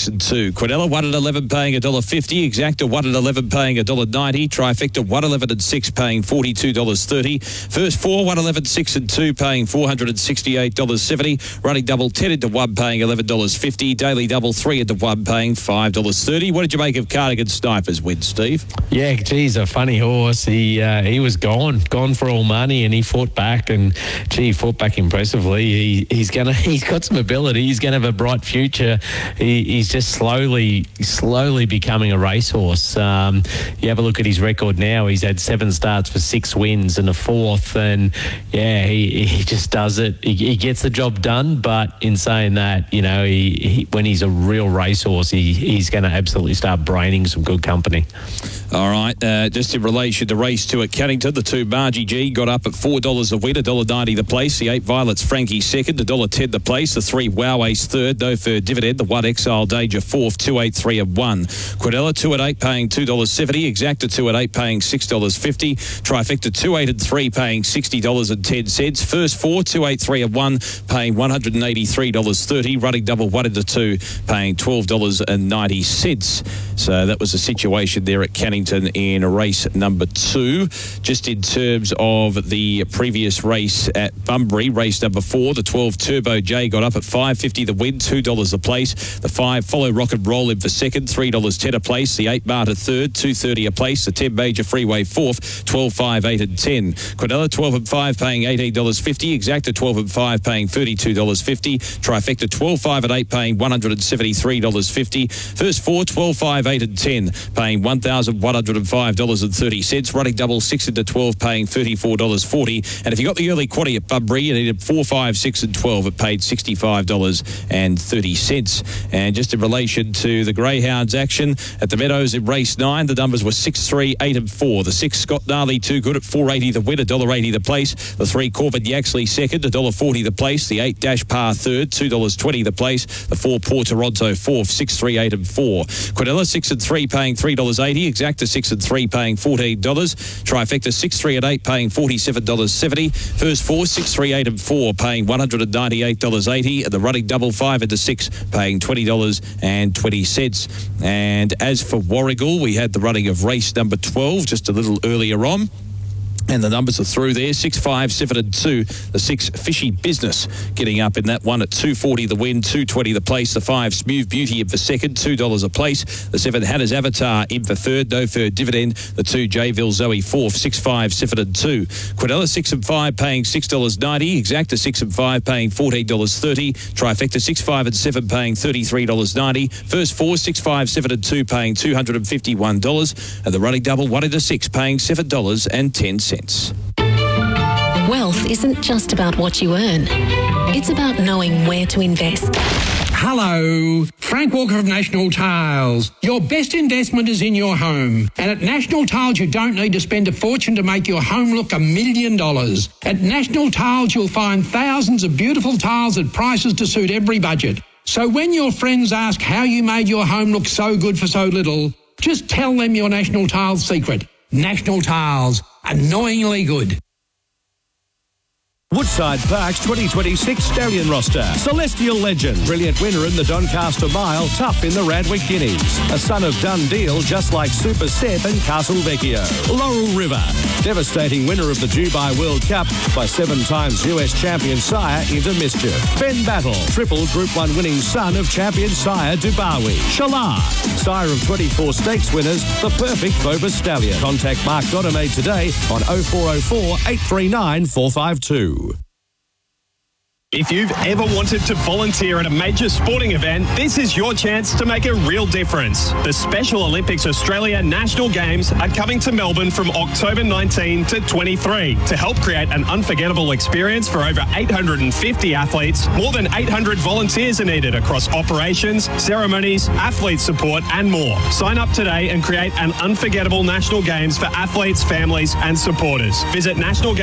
$6 and $2. Quinella, 1 at 11 paying $1.50. Exacta, 1 at 11 paying $1.90. Trifecta, 1 11 and 6 paying $42.30. First 4, 1 11 6 and 2 paying $468.70. Running double 10 into 1 paying $11.50. Daily double 3 into 1 paying $5.30. What did you make of Cardigan Snipers win, Steve? Yeah, geez, a funny horse. He was gone for all money, and he fought back, and fought back impressively. He's got some ability. He's going to have a bright future. He's just slowly becoming a racehorse. You have a look at his record now. He's had 7 starts for 6 wins and a 4th, and yeah, he just does it. He gets the job done. But in saying that, you know, he when he's a real racehorse, he's going to absolutely start braining some good company. All right, just in relation to race 2 at Cannington, the 2 Margie G got up at $4 a win, $1.90 the place. The 8 Violets Frankie second, $1.10 the place. The 3 Wow Ace third, no fur dividend. The 1 Exile Danger fourth, 2, 8, 3 and 1. Quinella 2 at 8 paying $2.70. Exacta 2 at 8 paying $6.50. Trifecta 2, 8 and 3 paying $60.10. First 4, 2, 8, 3 and 1 paying $183.30. Running double 1 into 2 paying $12.90. So that was the situation there at Cannington in race number 2. Just in terms of the previous race at Bunbury, race number 4, the 12 Turbo J got up at $5.50 the win, $2 a place. The 5 Follow Rock and Roll in for second, $3.10 a place. The 8 Marta third, $2.30 a place. The 10 Major Freeway fourth, 12, 5, 8 and 10. Quinella 12 and 5 paying $18.50. Exacta 12 and 5 paying $32.50. Trifecta 12, 5 and 8 paying $173.50. First 4, 12, 5, 8 and 10 paying $1,105.30. Running double 6 into 12 paying $34.40. And if you got the early quaddy at Bunbury, you needed 4, 5, 6 and 12. It paid $65.30. And just in relation to the Greyhounds action at the Meadows in race 9, the numbers were 6, 3, 8 and 4. The 6 Scott Gnarly too good at $4.80 the win, $1.80 the place. The 3 Corbin Yaxley second, $1.40 the place. The 8 Dash Par third, $2.20 the place. The 4 Port Toronto fourth, 6, 3, 8 and 4. Quinella 6 and 3 paying $3.80. Exacta 6 and 3 paying $14. Trifecta 6, 3 and 8 paying $47.70. First 4, 6, 3, 8 and 4 paying $198.80. And the running double 5 into 6 paying $20.20. And as for Warragul, we had the running of race number 12 just a little earlier on. And the numbers are through there, 6, 5, 7 and 2. The 6 Fishy Business getting up in that one at $2.40 the win, $2.20 the place. The 5 Smooth Beauty in for second, $2 a place. The 7 Hannah's Avatar in for third, no third dividend. The 2 Jayville Zoe fourth, 6, 5, 7 and 2. Quinella 6 and 5 paying $6.90. Exacta 6 and 5 paying $14.30. Trifecta 6, 5 and 7 paying $33.90. First 4, 6, 5, 7 and 2 paying $251. And the running double 1 into 6 paying $7.10. Wealth isn't just about what you earn. It's about knowing where to invest. Hello, Frank Walker of National Tiles. Your best investment is in your home. And at National Tiles, you don't need to spend a fortune to make your home look $1 million. At National Tiles, you'll find thousands of beautiful tiles at prices to suit every budget. So when your friends ask how you made your home look so good for so little, just tell them your National Tiles secret. National Tiles. Annoyingly good. Woodside Park's 2026 stallion roster. Celestial Legend, brilliant winner in the Doncaster Mile, tough in the Randwick Guineas. A son of Dundeel, just like Super Seth and Castle Vecchio. Laurel River, devastating winner of the Dubai World Cup by 7 times US champion sire Into Mischief. Ben Battle, triple Group 1 winning son of champion sire Dubawi. Shalar, sire of 24 stakes winners, the perfect Boba Stallion. Contact Mark Dodemaid today on 0404 839 452. If you've ever wanted to volunteer at a major sporting event, this is your chance to make a real difference. The Special Olympics Australia National Games are coming to Melbourne from October 19 to 23 to help create an unforgettable experience for over 850 athletes. More than 800 volunteers are needed across operations, ceremonies, athlete support and more. Sign up today and create an unforgettable National Games for athletes, families and supporters. Visit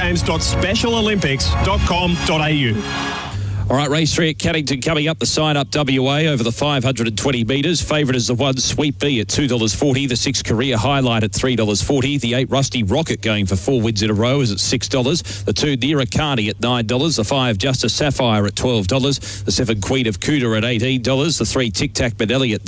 nationalgames.specialolympics.com.au. All right, race 3 at Cannington coming up. The sign up WA over the 520 metres. Favourite is the 1 Sweet Bee at $2.40. The 6 Korea Highlight at $3.40. The 8 Rusty Rocket going for 4 wins in a row is at $6. The 2 Nira Carney at $9. The 5 Justice Sapphire at $12. The 7 Queen of Cuda at $18. The 3 Tic Tac Benelli at